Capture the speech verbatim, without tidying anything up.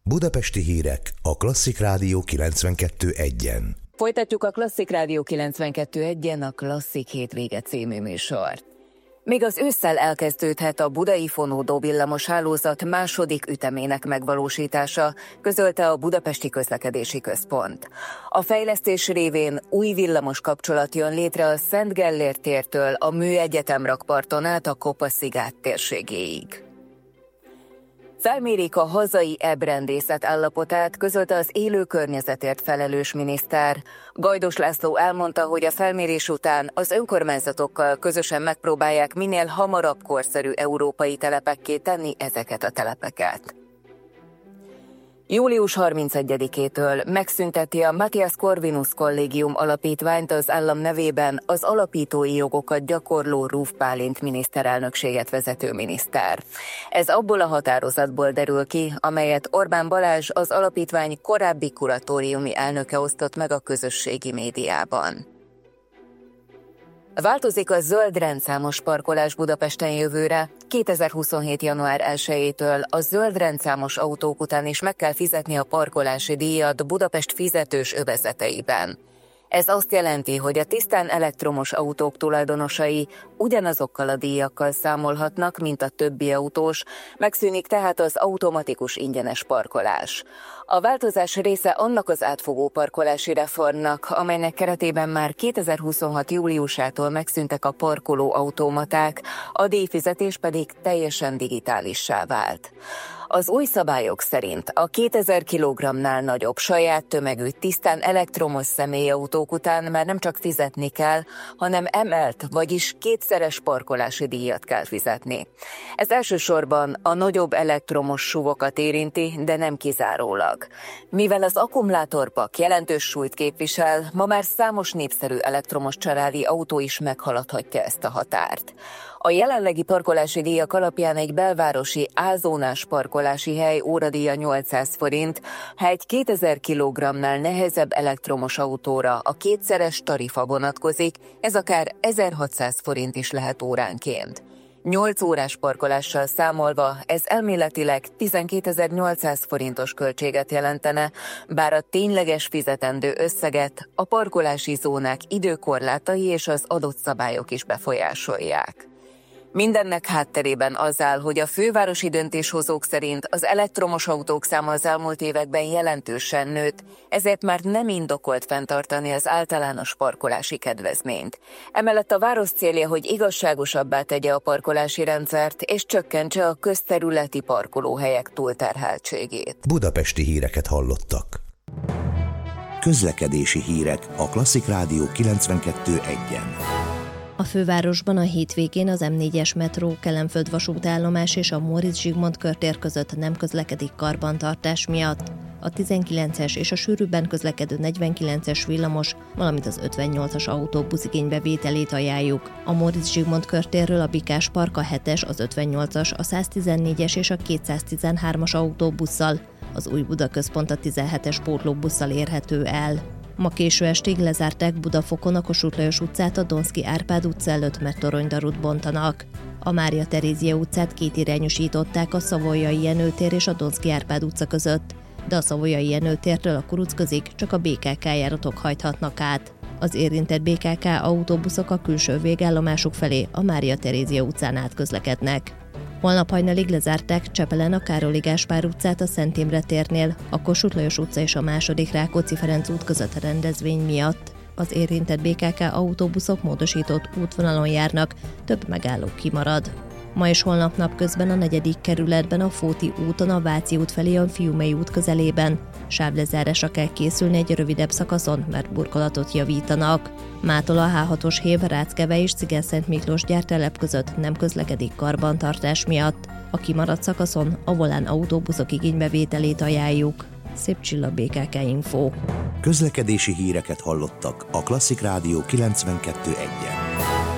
Budapesti hírek a Klasszik Rádió kilencvenkettő egyen. Folytatjuk a Klasszik Rádió kilencvenkettő egyen a Klasszik hétvége című műsort. Még az ősszel elkezdődhet a budai fonódó villamos hálózat második ütemének megvalósítása, közölte a Budapesti Közlekedési Központ. A fejlesztés révén új villamos kapcsolat jön létre a Szent Gellért tértől a Műegyetem rakparton át a Kopa-sziget térségéig. Felmérik a hazai ebrendészet állapotát, közölte az élő környezetért felelős miniszter. Gajdos László elmondta, hogy a felmérés után az önkormányzatokkal közösen megpróbálják minél hamarabb korszerű európai telepekké tenni ezeket a telepeket. július harmincegyedikétől megszünteti a Matthias Corvinus Kollégium alapítványt az állam nevében az alapítói jogokat gyakorló Ruf Bálint miniszterelnökséget vezető miniszter. Ez abból a határozatból derül ki, amelyet Orbán Balázs, az alapítvány korábbi kuratóriumi elnöke osztott meg a közösségi médiában. Változik a zöld rendszámos parkolás Budapesten jövőre. kétezer-huszonhét. január elsejétől a zöld rendszámos autók után is meg kell fizetni a parkolási díjat Budapest fizetős övezeteiben. Ez azt jelenti, hogy a tisztán elektromos autók tulajdonosai ugyanazokkal a díjakkal számolhatnak, mint a többi autós, megszűnik tehát az automatikus ingyenes parkolás. A változás része annak az átfogó parkolási reformnak, amelynek keretében már kétezer-huszonhat. júliusától megszűntek a parkolóautomaták, a díjfizetés pedig teljesen digitálissá vált. Az új szabályok szerint a kétezer kilogrammnál nagyobb saját tömegű tisztán elektromos személyautók után már nem csak fizetni kell, hanem emelt, vagyis kétszeres parkolási díjat kell fizetni. Ez elsősorban a nagyobb elektromos suvokat érinti, de nem kizárólag. Mivel az akkumulátorpak jelentős súlyt képvisel, ma már számos népszerű elektromos családi autó is meghaladhatja ezt a határt. A jelenlegi parkolási díjak alapján egy belvárosi A-zónás parkolási hely óradíja nyolcszáz forint, ha egy kétezer kilogrammnál nehezebb elektromos autóra a kétszeres tarifa vonatkozik, ez akár ezerhatszáz forint is lehet óránként. nyolc órás parkolással számolva ez elméletileg tizenkétezer-nyolcszáz forintos költséget jelentene, bár a tényleges fizetendő összeget a parkolási zónák időkorlátai és az adott szabályok is befolyásolják. Mindennek hátterében az áll, hogy a fővárosi döntéshozók szerint az elektromos autók száma az elmúlt években jelentősen nőtt, ezért már nem indokolt fenntartani az általános parkolási kedvezményt. Emellett a város célja, hogy igazságosabbá tegye a parkolási rendszert és csökkentse a közterületi parkolóhelyek túlterheltségét. Budapesti híreket hallottak. Közlekedési hírek a Klasszik Rádió kilencvenkettő egyen. A fővárosban a hétvégén az em négyes metró, Kelenföld vasútállomás és a Móricz Zsigmond körtér között nem közlekedik karbantartás miatt. A tizenkilences és a sűrűbben közlekedő negyvenkilences villamos, valamint az ötvennyolcas autóbusz igénybevételét ajánljuk. A Móricz Zsigmond körtérről a Bikás Park, a hetes, az ötvennyolcas, a száztizennégyes és a kétszáztizenhármas autóbusszal, az Új Buda Központ a tizenhetes pótlóbusszal érhető el. Ma késő estig lezárták Budafokon a Kossuth Lajos utcát, a Donszky Árpád utca előtt, mert toronydarút bontanak. A Mária Terézia utcát kétirányosították a Savoyai Jenő tér és a Donszky Árpád utca között, de a Savoyai Jenő tértől a Kurucközig csak a bé ká ká járatok hajthatnak át. Az érintett bé ká ká autóbuszok a külső végállomásuk felé a Mária Terézia utcán át közlekednek. Holnap hajnalig lezárták Csepelen a Károly Gáspár utcát a Szent Imre térnél, a Kossuth Lajos utca és a második Rákóczi Ferenc út között a rendezvény miatt. Az érintett bé ká ká autóbuszok módosított útvonalon járnak, több megálló kimarad. Ma és holnap napközben a negyedik kerületben a Fóti úton a Váci út felé a Fiumei út közelében sávlezárásra kell készülni egy rövidebb szakaszon, mert burkolatot javítanak. Mától a há hatos hév Ráckeve és Sziget-Szent Miklós gyártelep között nem közlekedik karbantartás miatt. A kimaradt szakaszon a Volán autóbuszok igénybevételét ajánljuk. Szép Csilla, bé ká ká Info. Közlekedési híreket hallottak a Klasszik Rádió kilencvenkettő egyen.